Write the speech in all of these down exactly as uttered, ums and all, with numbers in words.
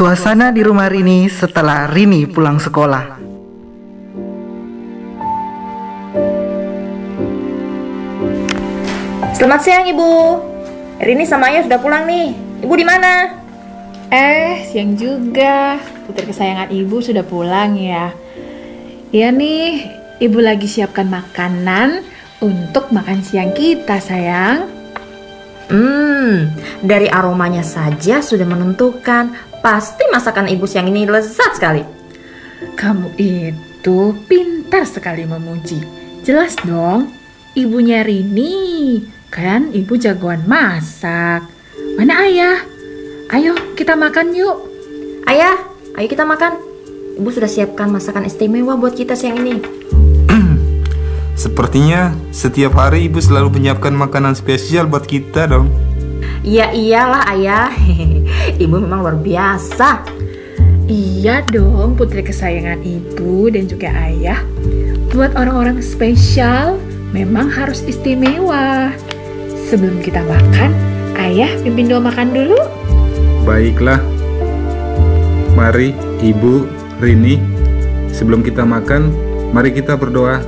Suasana di rumah Rini setelah Rini pulang sekolah. Selamat siang, Ibu. Rini sama Ayah sudah pulang nih. Ibu di mana? Eh, siang juga. Putri kesayangan Ibu sudah pulang ya. Iya nih, Ibu lagi siapkan makanan untuk makan siang kita, sayang. Hmm, dari aromanya saja sudah menentukan. Pasti masakan Ibu siang ini lezat sekali. Kamu itu pintar sekali memuji. Jelas dong, ibunya Rini. Kan Ibu jagoan masak. Mana Ayah? Ayo kita makan yuk. Ayah, ayo kita makan. Ibu sudah siapkan masakan istimewa buat kita siang ini. Sepertinya setiap hari Ibu selalu menyiapkan makanan spesial buat kita dong. Iya iyalah Ayah. Ibu memang luar biasa. Iya dong, putri kesayangan Ibu dan juga Ayah. Buat orang-orang spesial memang harus istimewa. Sebelum kita makan, Ayah pimpin doa makan dulu. Baiklah. Mari Ibu, Rini, sebelum kita makan, mari kita berdoa.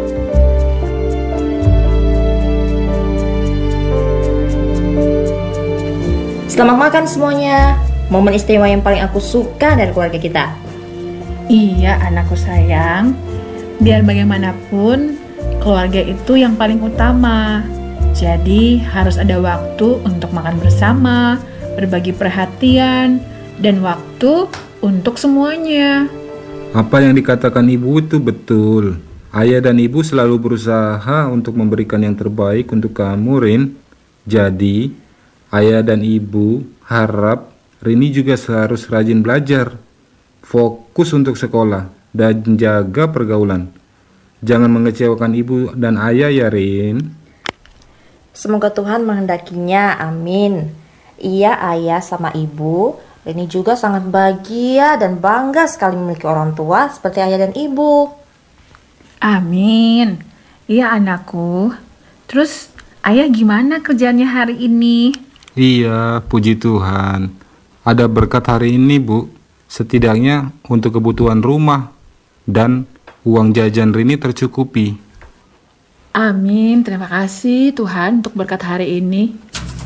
Selamat makan semuanya. Momen istimewa yang paling aku suka dari keluarga kita. Iya anakku sayang, biar bagaimanapun keluarga itu yang paling utama. Jadi harus ada waktu untuk makan bersama, berbagi perhatian, dan waktu untuk semuanya. Apa yang dikatakan Ibu itu betul. Ayah dan Ibu selalu berusaha untuk memberikan yang terbaik untuk kamu, Rin. Jadi, Ayah dan Ibu harap Rini juga harus rajin belajar, fokus untuk sekolah, dan jaga pergaulan. Jangan mengecewakan Ibu dan Ayah ya, Rin. Semoga Tuhan menghendakinya, amin. Iya Ayah sama Ibu, Rini juga sangat bahagia dan bangga sekali memiliki orang tua seperti Ayah dan Ibu. Amin. Iya anakku. Terus Ayah gimana kerjaannya hari ini? Iya, puji Tuhan. Ada berkat hari ini, Bu. Setidaknya untuk kebutuhan rumah dan uang jajan Rini tercukupi. Amin. Terima kasih Tuhan untuk berkat hari ini.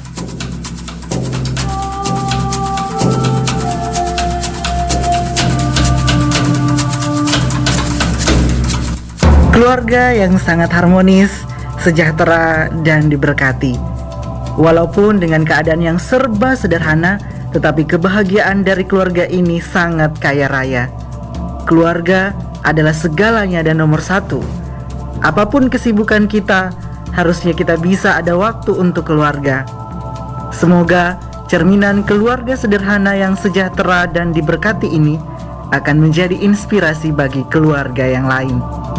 Keluarga yang sangat harmonis, sejahtera, dan diberkati. Walaupun dengan keadaan yang serba sederhana, tetapi kebahagiaan dari keluarga ini sangat kaya raya. Keluarga adalah segalanya dan nomor satu. Apapun kesibukan kita, harusnya kita bisa ada waktu untuk keluarga. Semoga cerminan keluarga sederhana yang sejahtera dan diberkati ini akan menjadi inspirasi bagi keluarga yang lain.